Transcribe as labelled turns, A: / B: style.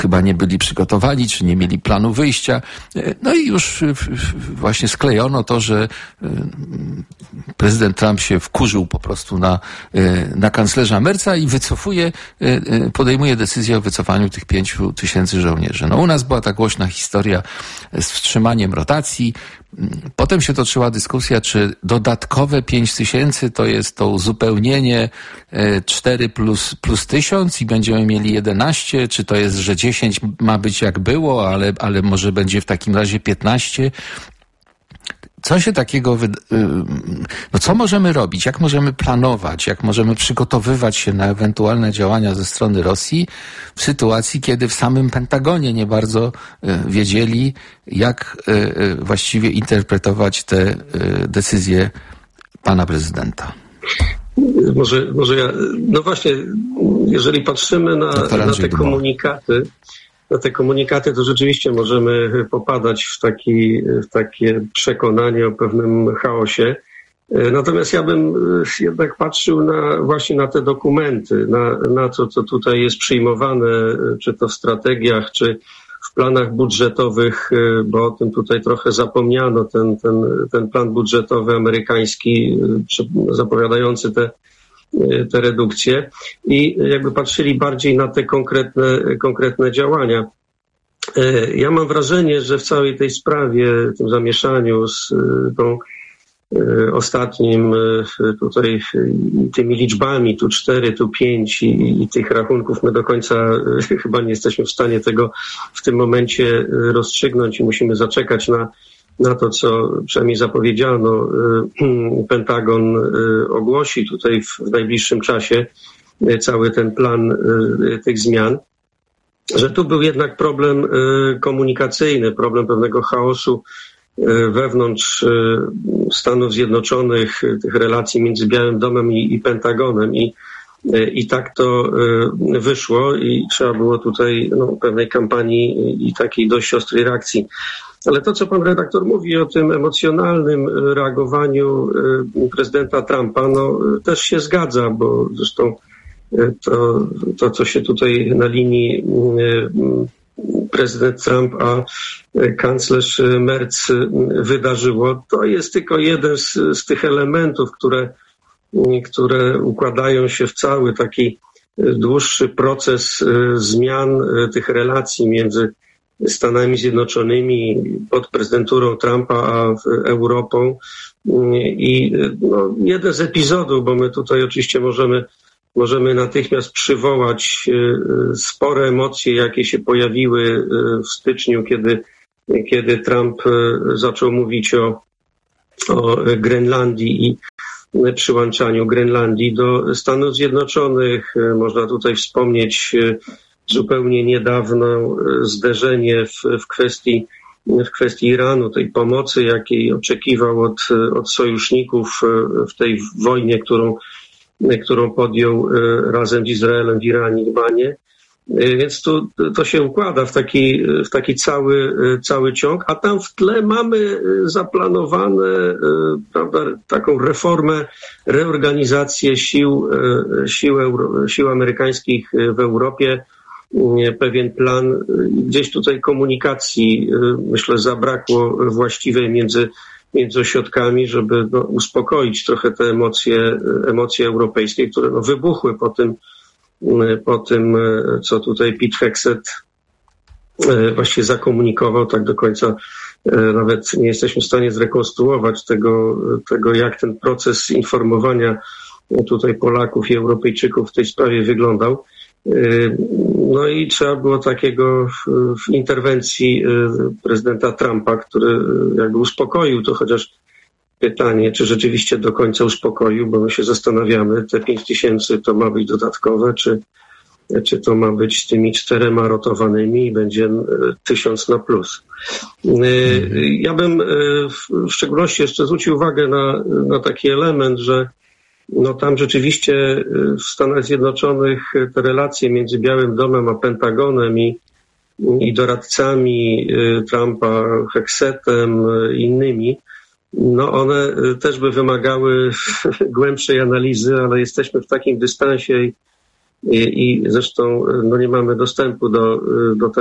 A: chyba nie byli przygotowani, czy nie mieli planu wyjścia. No i już właśnie sklejono to, że prezydent Trump się wkurzył po prostu na kanclerza Merza i podejmuje decyzję o wycofaniu tych 5,000 żołnierzy. No u nas była ta głośna historia z wstrzymaniem rotacji. Potem się toczyła dyskusja, czy dodatkowe 5,000 to jest to uzupełnienie 4 plus 1000 i będziemy mieli 11, czy to jest, że 10 ma być jak było, ale może będzie w takim razie 15. Co się takiego, co możemy robić, jak możemy planować, jak możemy przygotowywać się na ewentualne działania ze strony Rosji w sytuacji, kiedy w samym Pentagonie nie bardzo wiedzieli, jak właściwie interpretować te decyzje pana prezydenta?
B: Może ja, no właśnie, jeżeli patrzymy na te komunikaty, to rzeczywiście możemy popadać w takie przekonanie o pewnym chaosie. Natomiast ja bym jednak patrzył właśnie na te dokumenty, na to, co tutaj jest przyjmowane, czy to w strategiach, czy w planach budżetowych, bo o tym tutaj trochę zapomniano, ten plan budżetowy amerykański, zapowiadający te redukcje i jakby patrzyli bardziej na te konkretne działania. Ja mam wrażenie, że w całej tej sprawie, tym zamieszaniu z tą ostatnim tutaj tymi liczbami, tu 4, tu 5 i tych rachunków my do końca chyba nie jesteśmy w stanie tego w tym momencie rozstrzygnąć i musimy zaczekać na to, co przynajmniej zapowiedziano, Pentagon ogłosi tutaj w najbliższym czasie cały ten plan tych zmian, że tu był jednak problem komunikacyjny, problem pewnego chaosu wewnątrz Stanów Zjednoczonych, tych relacji między Białym Domem i Pentagonem i tak to wyszło i trzeba było tutaj pewnej kampanii i takiej dość ostrej reakcji. Ale to, co pan redaktor mówi o tym emocjonalnym reagowaniu prezydenta Trumpa, też się zgadza, bo zresztą to co się tutaj na linii prezydent Trump a kanclerz Merz wydarzyło, to jest tylko jeden z tych elementów, które układają się w cały taki dłuższy proces zmian tych relacji między Stanami Zjednoczonymi pod prezydenturą Trumpa a Europą. I jeden z epizodów, bo my tutaj oczywiście możemy natychmiast przywołać spore emocje, jakie się pojawiły w styczniu, kiedy Trump zaczął mówić o Grenlandii i przyłączaniu Grenlandii do Stanów Zjednoczonych. Można tutaj wspomnieć zupełnie niedawno zderzenie w kwestii Iranu, tej pomocy, jakiej oczekiwał od sojuszników w tej wojnie, którą podjął razem z Izraelem w Iranie, Libanie. Więc to się układa w taki cały ciąg, a tam w tle mamy zaplanowane, prawda, taką reformę, reorganizację sił amerykańskich w Europie, pewien plan. Gdzieś tutaj komunikacji, myślę, zabrakło właściwej między ośrodkami, żeby uspokoić trochę te emocje europejskie, które wybuchły po tym, co tutaj Pete Hegseth właściwie zakomunikował. Tak do końca nawet nie jesteśmy w stanie zrekonstruować tego, jak ten proces informowania tutaj Polaków i Europejczyków w tej sprawie wyglądał. No i trzeba było takiego interwencji prezydenta Trumpa, który jakby uspokoił to, chociaż pytanie, czy rzeczywiście do końca uspokoił, bo my się zastanawiamy, te 5000 to ma być dodatkowe, czy to ma być z tymi 4 rotowanymi i będzie 1000 na plus. Ja bym w szczególności jeszcze zwrócił uwagę na taki element, że tam rzeczywiście w Stanach Zjednoczonych te relacje między Białym Domem a Pentagonem i doradcami Trumpa, Hegsethem, innymi, one też by wymagały głębszej analizy, ale jesteśmy w takim dystansie i zresztą no nie mamy dostępu do